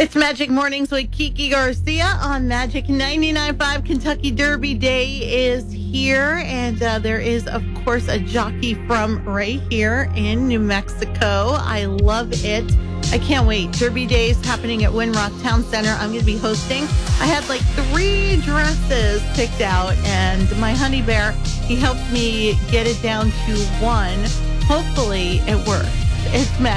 It's Magic Mornings with Kiki Garcia on Magic 99.5. Kentucky Derby Day is here, and there is, of course, a jockey from right here in New Mexico. I love it. I can't wait. Derby Day is happening at Winrock Town Center. I'm going to be hosting. I had like 3 dresses picked out, and my honey bear, he helped me get it down to 1. Hopefully it works. It's Magic.